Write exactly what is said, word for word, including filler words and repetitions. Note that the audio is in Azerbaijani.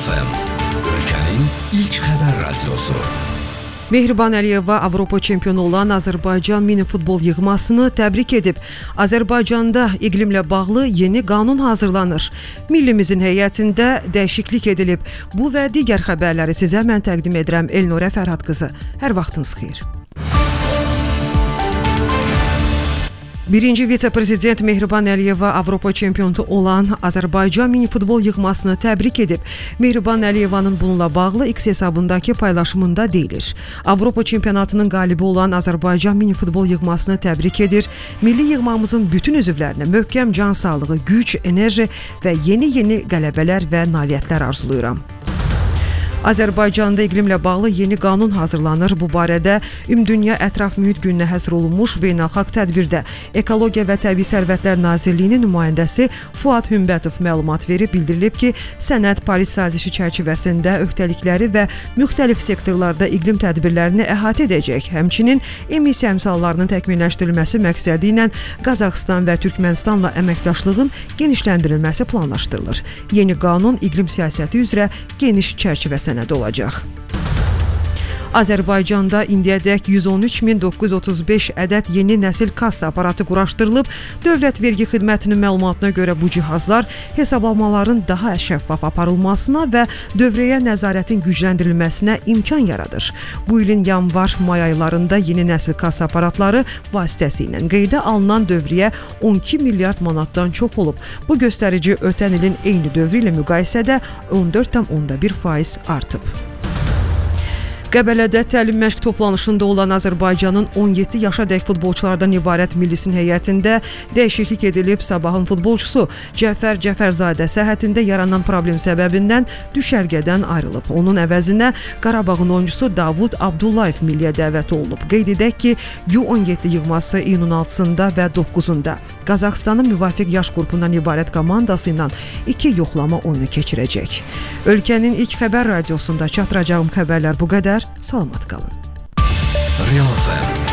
F M, ölkənin ilk xəbər radiosu. Mehriban Əliyeva Avropa çempionu olan Azərbaycan mini futbol yığmasını təbrik edib. Azərbaycanda iqlimlə bağlı yeni qanun hazırlanır. Millimizin heyətində dəyişiklik edilib. Bu və digər xəbərləri sizə mən təqdim edirəm Elnurə Fərhad qızı. Hər vaxtınız xeyir. Birinci vitse-prezident Mehriban Əliyeva Avropa çempionu olan Azərbaycan mini futbol yığmasını təbrik edib. Mehriban Əliyevanın bununla bağlı X hesabındakı paylaşımında deyilir. Avropa çempionatının qalibi olan Azərbaycan mini futbol yığmasını təbrik edir. Milli yığmamızın bütün üzvlərinə möhkəm can sağlığı, güc, enerji və yeni-yeni qələbələr və nailiyyətlər arzulayıram. Azərbaycanda iqlimlə bağlı yeni qanun hazırlanır. Bu barədə Ümumdünya Ətraf Mühit Gününə həsr olunmuş beynəlxalq tədbirdə Ekologiya və Təbii Sərvətlər Nazirliyinin nümayəndəsi Fuad Hümbətov məlumat verib, bildirilib ki, sənəd Paris sazişi çərçivəsində öhdəlikləri və müxtəlif sektorlarda iqlim tədbirlərini əhatə edəcək. Həmçinin emissiya əmsallarının təkmilləşdirilməsi məqsədi ilə Qazaxıstan və Türkmənistanla əməkdaşlığın genişləndirilməsi planlaşdırılır. Yeni qanun iqlim siyasəti üzrə geniş çərçivə sənədi olacaq. Azərbaycanda indiyədək yüz on üç min doqquz yüz otuz beş ədəd yeni nəsil kassa aparatı quraşdırılıb. Dövlət Vergi Xidmətinin məlumatına görə bu cihazlar hesablamaların daha şəffaf aparılmasına və dövrəyə nəzarətin gücləndirilməsinə imkan yaradır. Bu ilin yanvar-may aylarında yeni nəsil kassa aparatları vasitəsilə qeydə alınan dövrəyə on iki milyard manatdan çox olub. Bu göstərici ötən ilin eyni dövrü ilə müqayisədə on dörd tam onda bir faiz artıb. Qəbələdə təlim məşq toplanışında olan Azərbaycanın on yeddi yaşadək futbolçulardan ibarət millisin heyətində dəyişiklik edilib. Sabahın futbolçusu Cəfər Cəfərzadə səhhətində yaranan problem səbəbindən düşərgədən ayrılıb. Onun əvəzinə Qarabağın oyuncusu Davud Abdullayev milliyə dəvət olunub. Qeyd edək ki, U on yeddi yığması iyunun altısında və doqquzunda Qazaxıstanın müvafiq yaş qrupundan ibarət komandası ilə iki yoxlama oyunu keçirəcək. Ölkənin ilk xəbər radiosunda çatdıracağım xəbərlər bu qədər. Salamat qalın. Real F M